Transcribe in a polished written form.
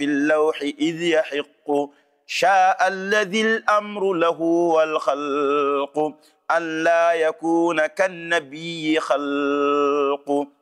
في اللوح إذ يحق شاء الذي الأمر له والخلق أن لا يكون كالنبي خلق